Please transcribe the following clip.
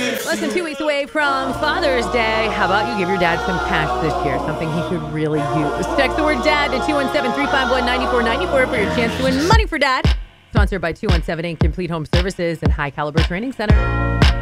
Less than 2 weeks away from Father's Day. How about you give your dad some cash this year? Something he could really use. Text the word dad to 217-351-9494 for your chance to win money for dad. Sponsored by 217 Inc. Complete Home Services and High Caliber Training Center.